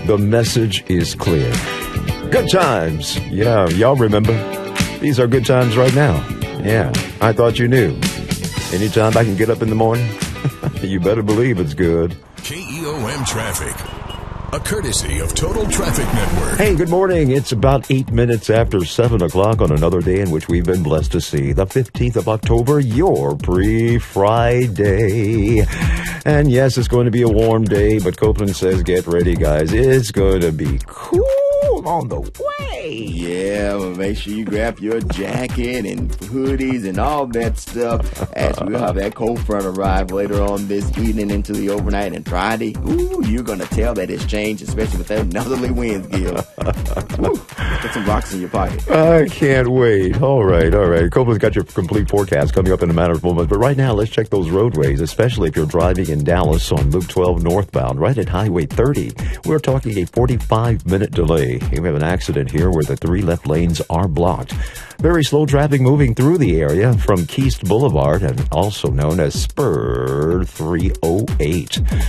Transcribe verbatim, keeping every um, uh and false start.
The message is clear. Good times. Yeah, y'all remember. These are good times right now. Yeah, I thought you knew. Anytime I can get up in the morning, you better believe it's good. K E O M Traffic, a courtesy of Total Traffic Network. Hey, good morning. It's about eight minutes after seven o'clock on another day in which we've been blessed to see the fifteenth of October, your pre-Friday. And yes, it's going to be a warm day, but Copeland says get ready, guys. It's going to be cool on the way. Yeah, well, make sure you grab your jacket and hoodies and all that stuff as we'll have that cold front arrive later on this evening into the overnight. And Friday, ooh, you're going to tell that it's changed, especially with that northerly winds, Gil. Ooh, put some rocks in your pocket. I can't wait. All right, all right. Copeland's got your complete forecast coming up in a matter of moments. But right now, let's check those roadways, especially if you're driving in Dallas on Loop twelve northbound, right at Highway thirty. We're talking a forty-five minute delay. We have an accident here where the three left lanes are blocked. Very slow traffic moving through the area from Keast Boulevard, and also known as Spur three oh eight.